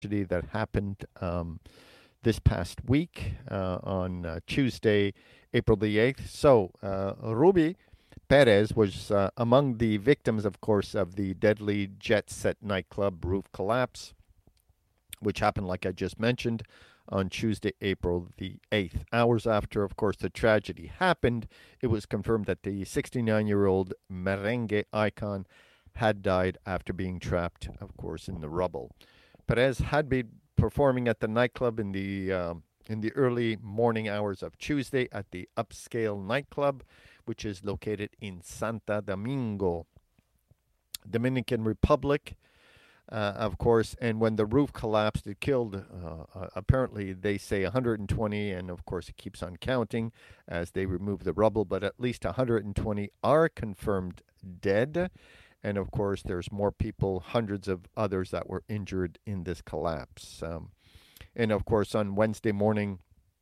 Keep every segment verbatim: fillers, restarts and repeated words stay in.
tragedy that happened um, this past week uh, on uh, Tuesday, April the eighth. So, uh, Ruby Perez was uh, among the victims, of course, of the deadly Jet Set nightclub roof collapse, which happened, like I just mentioned, on Tuesday, April the eighth. Hours after, of course, the tragedy happened, it was confirmed that the sixty-nine year old merengue icon had died after being trapped, of course, in the rubble. Perez had been performing at the nightclub in the um, in the early morning hours of Tuesday at the Upscale nightclub, which is located in Santa Domingo, Dominican Republic. Uh, of course, and when the roof collapsed, it killed, uh, uh, apparently, they say one hundred twenty, and of course, it keeps on counting as they remove the rubble, but at least one hundred twenty are confirmed dead. And of course, there's more people, hundreds of others that were injured in this collapse. Um, and of course, on Wednesday morning,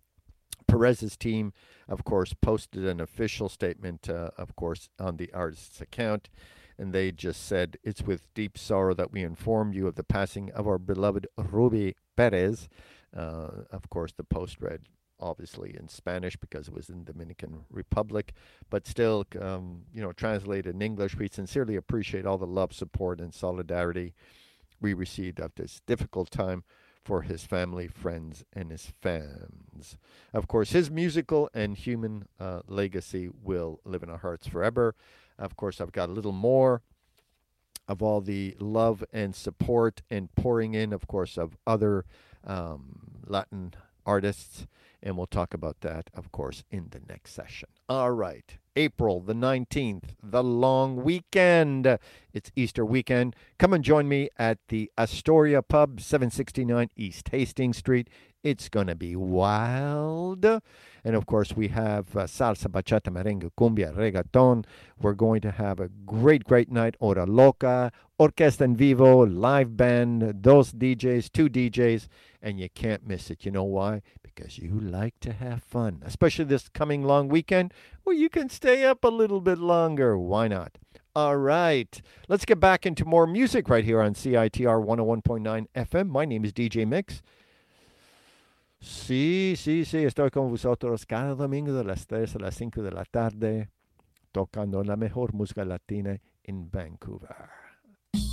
Perez's team, of course, posted an official statement, uh, of course, on the artist's account. And they just said, "It's with deep sorrow that we inform you of the passing of our beloved Ruby Perez." Uh, of course, the post read obviously in Spanish because it was in Dominican Republic, but still, um, you know, translated in English. We sincerely appreciate all the love, support, and solidarity we received at this difficult time for his family, friends, and his fans. Of course, his musical and human uh, legacy will live in our hearts forever. Of course, I've got a little more of all the love and support and pouring in, of course, of other um, Latin artists. And we'll talk about that, of course, in the next session. All right. April the nineteenth, the long weekend. It's Easter weekend. Come and join me at the Astoria Pub, seven sixty-nine East Hastings Street. It's going to be wild. And of course, we have uh, salsa, bachata, merengue, cumbia, reggaeton. We're going to have a great, great night. Hora Loca, Orquesta en Vivo, live band, those D Js, two D Js, and you can't miss it. You know why? Because you like to have fun, especially this coming long weekend where you can stay up a little bit longer. Why not? All right. Let's get back into more music right here on C I T R one oh one point nine F M. My name is D J Mix. Sí, sí, sí, estoy con vosotros cada domingo de las tres a las cinco de la tarde, tocando la mejor música latina en Vancouver.